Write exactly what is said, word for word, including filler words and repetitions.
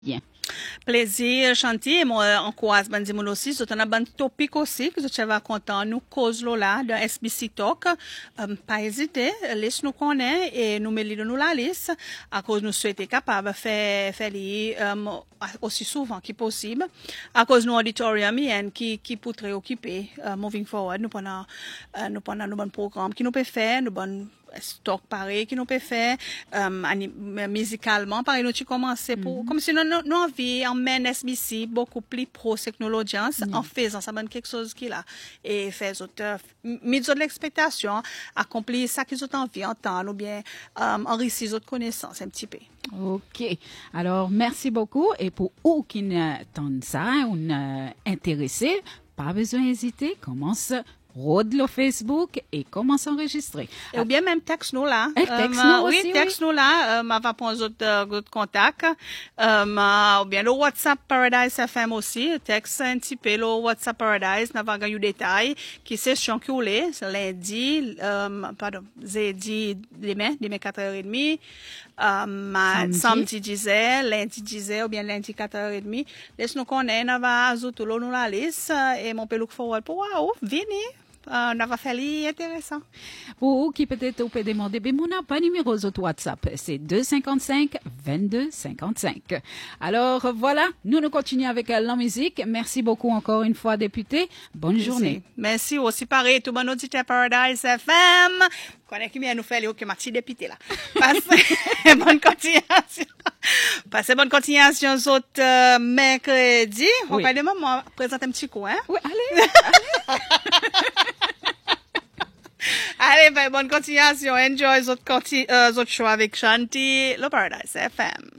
Bien. Plaisir, Chanty, moi, encourage bandi moun aussi, c'est un bon topic aussi, que je vais content, nous cause là, de S B C Talk, um, pas hésiter, laisse nous connaître et nous mettons nous la liste, à cause nous souhaitons capable faire, faire les, um, aussi souvent que possible, à cause nous auditorium, qui, qui pour très occupé, uh, moving forward, nous prenons, uh, nous prenons nos bons programmes qui nous peut faire, nous bonnes stock pareil qui nous peut faire um, musicalement pareil nous tu commencer pour mm-hmm. comme si nous nous envie emmène S B C beaucoup plus pro technologie mm-hmm. en faisant ça bonne quelque chose qui là et faire autres mis de l'expectation accomplir ça qu'ils ont envie entendre ou bien um, enrichir autres connaissances un petit peu. OK. Alors merci beaucoup et pour vous qui n'entendent ça ou intéressés, pas besoin d'hésiter, commence Rôde le Facebook et commence à enregistrer. Et ou bien même texte nous là. Et texte nous euh, aussi, oui, texte nous là. Euh, ma va prendre d'autres d'autres contacts. Euh, ou bien le WhatsApp Paradise F M aussi. Texte un petit peu le WhatsApp Paradise. N'a pas gagné détails. Qui session qui ou les lundi, euh, pardon, jeudi demain, demain quatre heures trente. Euh, samedi dix heures, lundi dix heures ou bien lundi quatre heures trente. Laisse nous connaître, on va ajouter nous la liste et mon peut look forward pour wow, venez. Euh, on va faire intéressant. Pour vous qui peut-être vous pouvez demander, mais mon n'a pas numéro de WhatsApp, c'est deux cinq cinq, vingt-deux cinquante-cinq. Alors voilà, nous nous continuons avec la musique. Merci beaucoup encore une fois, député. Bonne Merci. journée. Merci aussi, pareil, tout bon auditeur Paradise F M. Connais qui vient nous faire le que ma petite députée là. Passez bonne continuation. Passez bonne continuation autres euh, mercredi. On Oui. va demander moi présenter un petit coup hein. Oui, allez. allez. Allez, ben, bonne continuation. Enjoy votre, conti- euh, votre show avec Chanty, le Paradise F M.